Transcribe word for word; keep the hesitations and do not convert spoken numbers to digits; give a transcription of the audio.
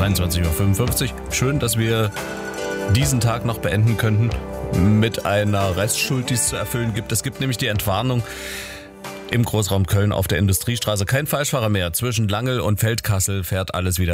dreiundzwanzig Uhr fünfundfünfzig. Schön, dass wir diesen Tag noch beenden könnten mit einer Restschuld, die es zu erfüllen gibt. Es gibt nämlich die Entwarnung im Großraum Köln auf der Industriestraße. Kein Falschfahrer mehr. Zwischen Langel und Feldkassel fährt alles wieder